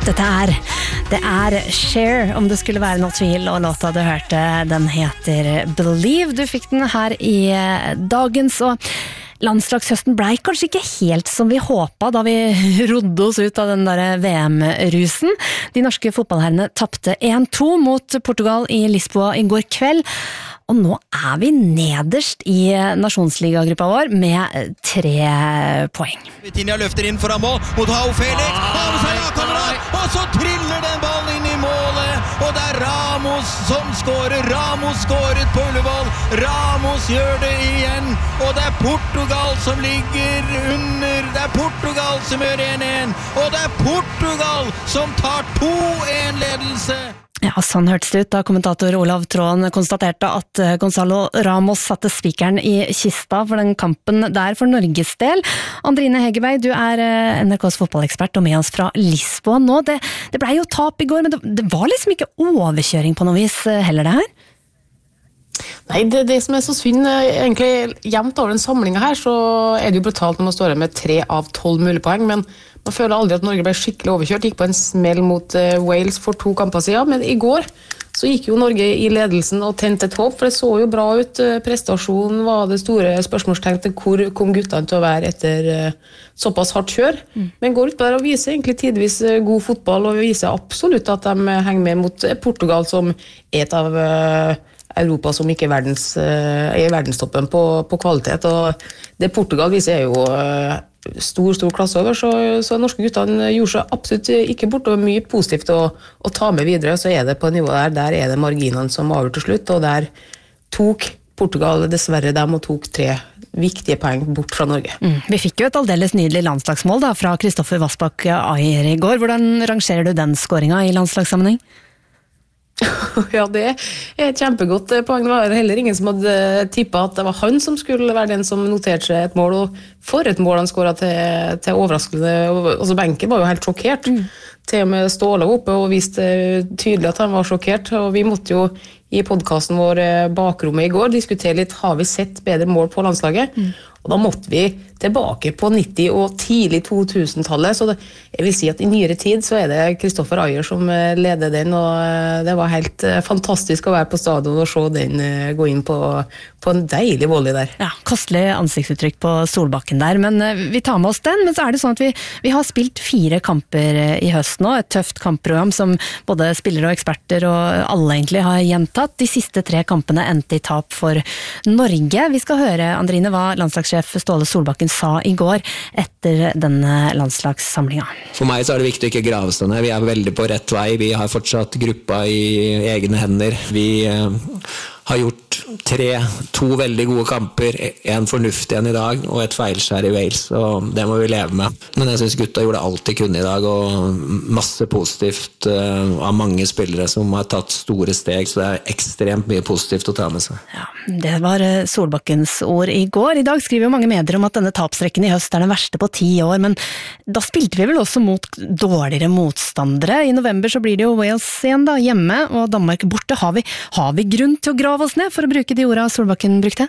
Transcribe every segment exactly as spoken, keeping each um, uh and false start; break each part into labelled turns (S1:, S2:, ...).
S1: Dette er, det er Cher, om det skulle være noe tvil, og låta du hørte, den heter Believe. Du fikk den her i dagens, og landslagshøsten ble kanskje ikke helt som vi håpet da vi rodde oss ut av den der V M-rusen. De norske fotballherrene tappte en to mot Portugal i Lisboa i går kveld. Og nå er vi nederst i nasjonsligagruppa vår med tre poeng.
S2: Vitinha løfter inn foran mål mot João Felix. Og så triller den ballen inn i målet. Og det er Ramos som skårer. Ramos skåret på Ullevål. Ramos gjør det igjen. Og det er Portugal som ligger under. Det er Portugal som gjør en en. Og det er Portugal som tar to en-ledelse.
S1: Ja, sånn hørtes det ut da kommentator Olav Tråen konstaterte at Gonzalo Ramos satte spikeren i kista for den kampen der for Norges del. Andrine Hegerberg, du er N R K's fotballekspert og med oss fra Lisboa nå. Det, det ble jo tap i går, men det, det var liksom ikke overkjøring på noe vis heller det her?
S3: Nei, det, det som er så synd, egentlig jevnt over den samlingen her, så er det jo brutalt når man står her med tre av tolv mulige poeng, men man føler aldri at Norge ble skikkelig overkjørt, gikk på en smell mot uh, Wales for to kamper siden, men i går så gikk jo Norge i ledelsen og tente et håp, for det så jo bra ut. Prestasjonen var det store spørsmålstegn til hvor kom guttene til å være etter uh, såpass hardt kjør. Mm. Men går ut på der og viser egentlig tidvis uh, god fotball, og viser absolutt at de henger med mot Portugal, som er et av uh, Europa som ikke er, verdens, uh, er verdenstoppen på, på kvalitet. Og det Portugal viser er jo uh, stor, stor klasse over, så, så norske guttene gjorde seg absolutt ikke bort, og mye positivt å, å ta med videre. Så er det på nivået der, der er det marginene som avgjør til slutt, og der tok Portugal dessverre dem og tok tre viktige poeng bort fra Norge.
S1: Mm. Vi fikk jo et aldeles nydelig landslagsmål da, fra Kristoffer Vassbakk Ajer i går. Hvordan rangerer du den skåringen i landslagssammenheng?
S3: Ja, det er et kjempegodt poeng. Det var heller ingen som hadde tippet at det var han som skulle være den som noterte seg et mål, og for et mål han skåret til, til overraskende. Altså, benken var jo helt sjokkert. Mm. Til og med Ståle var oppe og viste tydelig at han var sjokkert, og vi måtte jo i podcasten vår Bakrommet i går diskutere litt, har vi sett bedre mål på landslaget? Mm. Og da måtte vi tilbake på nitti- og tidlig to tusen-tallet, så det, jeg vil si at i nyere tid så er det Kristoffer Ajer som leder den, og det var helt fantastisk å være på stadion og se den gå inn på, på en deilig volley der.
S1: Ja, kostelig ansiktsuttrykk på Solbakken der, men vi tar med oss den, men så er det sånn at vi, vi har spilt fire kamper i høst nå, et tøft kampprogram som både spillere og eksperter og alle egentlig har gjentatt. De siste tre kampene endte i tap for Norge. Vi skal høre, Andrine, hva landslagssjef Ståle Solbakken sa i går etter denne landslagssamlingen.
S4: For meg så er det viktig å ikke grave seg ned. Vi er veldig på rett vei. Vi har fortsatt gruppa i egne hender. Vi eh, har gjort tre, to veldig gode kamper, en fornuftig en i dag, og et feilskjær i Wales, og det må vi leve med. Men jeg synes gutta gjorde alt de kunne i dag, og masse positivt uh, av mange spillere som har tatt store steg, så det er ekstremt mye positivt å ta med seg.
S1: Ja, det var Solbakkens ord i går. I dag skriver jo mange medier om at denne tapsrekken i høst er den verste på ti år, men da spilte vi vel også mot dårligere motstandere. I november så blir det jo Wales igjen da, hjemme, og Danmark borte. Har vi, har vi grunn til å grave oss ned for å bruke de ordene Solbakken brukte?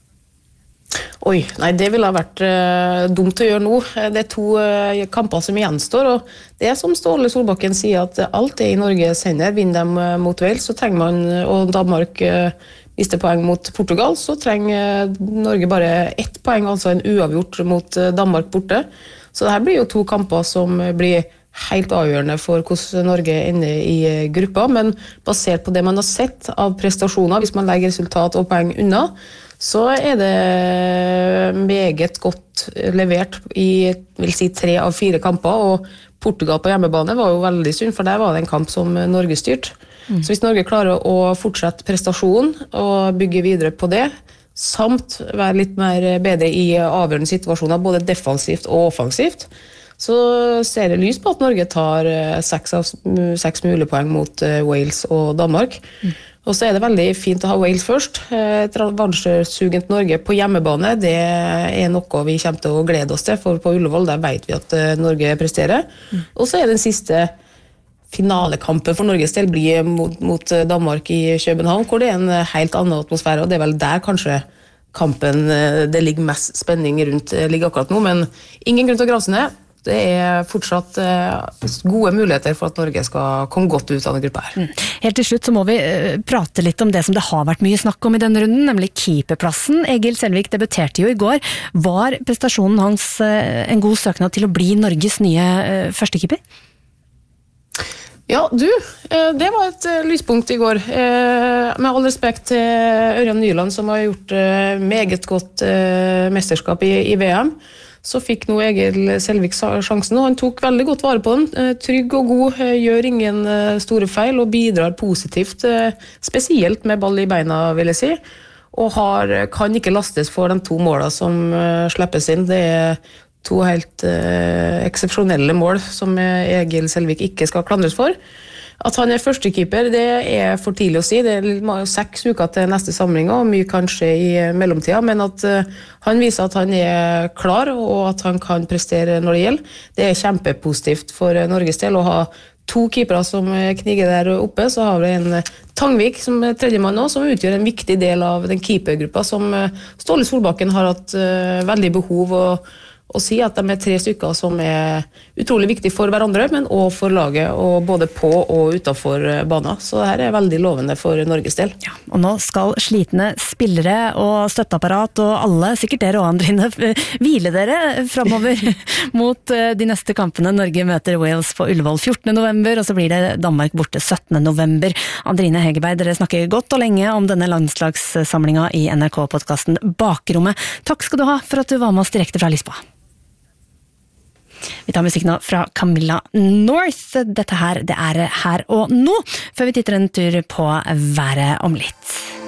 S3: Oi, nei, det ville ha vært uh, dumt å gjøre nå. Det er to uh, kamper som gjenstår, og det er som Ståle Solbakken sier, at alt er i Norges hender. Vinner dem uh, mot Wales, så trenger man, og Danmark uh, viste poeng mot Portugal, så trenger uh, Norge bare ett poeng, altså en uavgjort mot uh, Danmark borte. Så det her blir jo to kamper som uh, blir helt avgjørende for hvordan Norge ender i uh, gruppa, men basert på det man har sett av prestasjoner, hvis man legger resultat og poeng unna, så er det meget godt levert i, vil si, tre av fire kamper, og Portugal på hjemmebane var jo veldig synd, for der var det en kamp som Norge styrt. Mm. Så hvis Norge klarer å fortsette prestasjonen og bygge videre på det, samt være litt mer bedre i avgjørende situasjoner, både defensivt og offensivt, så ser det lys på at Norge tar seks av seks mulige poeng mot Wales og Danmark. Mm. Og så er det veldig fint å ha Wales først. Et revansjesugent Norge på hjemmebane, det er noe vi kommer til å glede oss til, for på Ullevål der vet vi at Norge presterer. Mm. Og så er den siste finalekampen for Norges del blir mot, mot Danmark i København, hvor det er en helt annen atmosfære, og det er vel der kanskje kampen det ligger mest spenning rundt ligger akkurat nå, men ingen grunn til å grave seg ned. Det er fortsatt gode muligheter for at Norge skal komme godt ut av den gruppa her.
S1: Mm. Helt til slutt så må vi prate litt om det som det har vært mye snakk om i denne runden, nemlig keeperplassen. Egil Selvik debuterte jo i går. Var prestasjonen hans en god søknad til å bli Norges nye førstekeeper?
S3: Ja, du, det var et lyspunkt i går. Med all respekt til Ørjan Nyland, som har gjort meget godt mesterskap i, i V M, så fikk nå Egil Selvik sjansen, og han tok veldig godt vare på den. Trygg og god, gjør ingen store feil, og bidrar positivt, spesielt med ball i beina, vil jeg si. Og har, kan ikke lastes for de to målene som slippes inn. Det er to helt eh, eksepsjonelle mål som Egil Selvik ikke skal klandres for. At han er førstekeeper, det er for tidlig å si. Det er jo seks uker til neste samling, og mye kan skje i mellomtida, men at eh, han viser at han er klar, og at han kan prestere når det gjelder. Det er kjempepositivt for Norges del å ha to keepere som kniger der oppe. Så har vi en Tangvik som tredjemann nå, som utgjør en viktig del av den keepergruppa, som Ståle Solbakken har hatt uh, veldig behov og å si at de er tre stykker som er utrolig viktige for hverandre, men også for laget, og både på og utenfor banen. Så dette er veldig lovende for Norges del.
S1: Ja, og nå skal slitne spillere og støtteapparat og alle, sikkert dere og Andrine, hvile dere fremover mot de neste kampene. Norge møter Wales på Ullevål fjortende november, og så blir det Danmark borte syttende november. Andrine Hegerberg, dere snakker godt og lenge om denne landslagssamlinga i N R K-podcasten Bakrommet. Takk skal du ha for at du var med oss direkte fra Lisboa. Vi tar musikk nå fra Camilla North. Dette her, det er Her og Nå, før vi titter en tur på været om litt.